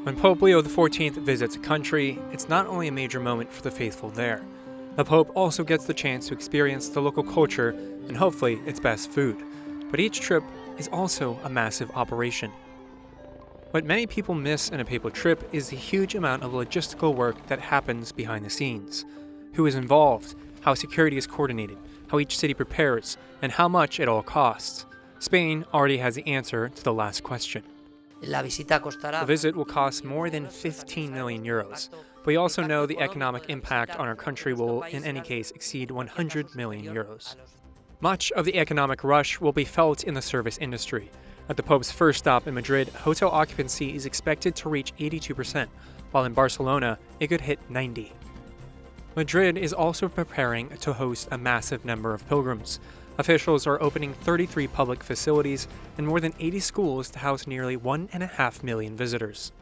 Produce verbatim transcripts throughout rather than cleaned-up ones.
When Pope Leo the fourteenth visits a country, it's not only a major moment for the faithful there. The Pope also gets the chance to experience the local culture and hopefully its best food. But each trip is also a massive operation. What many people miss in a papal trip is the huge amount of logistical work that happens behind the scenes. Who is involved, how security is coordinated, how each city prepares, and how much it all costs. Spain already has the answer to the last question. The visit will cost more than fifteen million euros, but we also know the economic impact on our country will, in any case, exceed one hundred million euros. Much of the economic rush will be felt in the service industry. At the Pope's first stop in Madrid, hotel occupancy is expected to reach eighty-two percent, while in Barcelona, it could hit ninety percent. Madrid is also preparing to host a massive number of pilgrims. Officials are opening thirty-three public facilities and more than eighty schools to house nearly one and a half million visitors.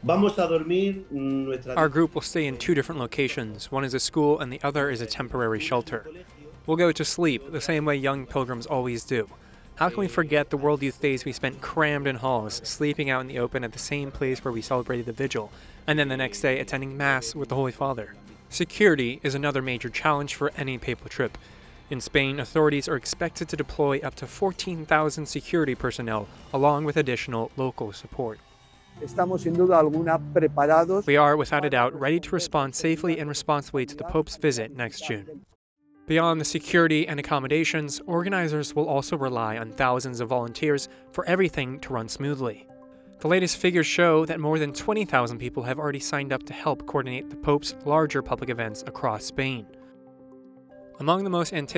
Our group will stay in two different locations. One is a school and the other is a temporary shelter. We'll go to sleep the same way young pilgrims always do. How can we forget the World Youth Days we spent crammed in halls, sleeping out in the open at the same place where we celebrated the vigil, and then the next day attending Mass with the Holy Father? Security is another major challenge for any papal trip. In Spain, authorities are expected to deploy up to fourteen thousand security personnel, along with additional local support. We are, without a doubt, ready to respond safely and responsibly to the Pope's visit next June. Beyond the security and accommodations, organizers will also rely on thousands of volunteers for everything to run smoothly. The latest figures show that more than twenty thousand people have already signed up to help coordinate the Pope's larger public events across Spain. Among the most anticipated